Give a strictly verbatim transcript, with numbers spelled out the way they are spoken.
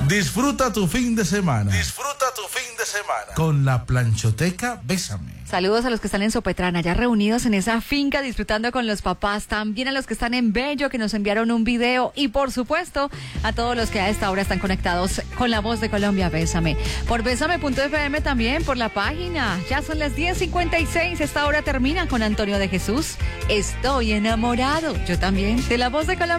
Disfruta tu fin de semana. Disfruta tu fin de semana. Con la planchoteca Bésame. Saludos a los que están en Sopetrán, allá reunidos en esa finca disfrutando con los papás, también a los que están en Bello que nos enviaron un video y por supuesto a todos los que a esta hora están conectados con La Voz de Colombia, Bésame. Por bésame punto f m también, por la página. Ya son las diez cincuenta y seis, esta hora termina con Antonio de Jesús. Estoy enamorado, yo también, de La Voz de Colombia.